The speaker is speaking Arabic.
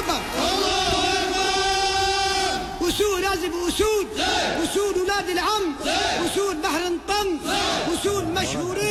أكبر. أسود لازم أسود، أسود ولاد العم، أسود بحر انطم، أسود مشهورين.